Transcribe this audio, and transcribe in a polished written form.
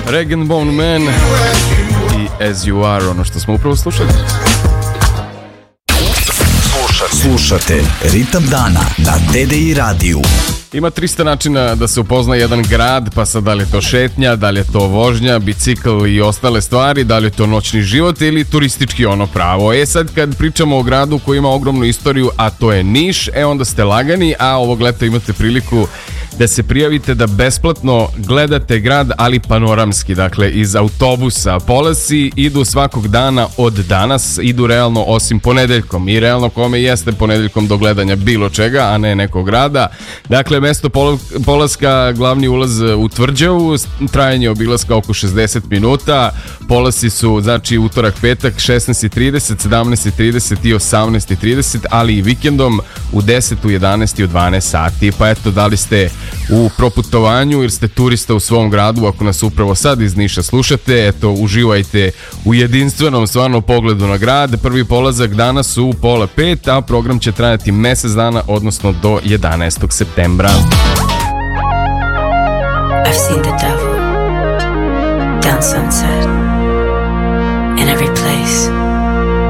Rag and Bone Man i As You Are, ono što smo upravo slušali. Slušate Ritam dana na TDI radiju. Ima 300 načina da se upozna jedan grad, pa sad da li je to šetnja, da li je to vožnja, bicikl i ostale stvari, da li je to noćni život ili turistički ono pravo. Sad kad pričamo o gradu koji ima ogromnu istoriju, a to je Niš, onda ste lagani, a ovog leta imate priliku da se prijavite da besplatno gledate grad, ali panoramski, dakle iz autobusa. Polasci idu svakog dana od danas, idu realno osim ponedeljkom i realno kome jeste ponedeljkom do gledanja bilo čega, a ne nekog grada. Dakle, mesto polaska, glavni ulaz u Tvrđavu, trajanje obilaska oko 60 minuta, polasci su znači utorak, petak 16:30, 17:30 i 18:30, ali i vikendom u 10, u 11 i u 12 sati. Pa eto, da li ste u proputovanju ili ste turista u svom gradu, ako nas upravo sad iz Niša slušate, eto, uživajte u jedinstvenom stvarno pogledu na grad. Prvi polazak danas u 4:30, a program će trajati mesec dana, odnosno do 11. septembra. I've seen the devil down Sunset.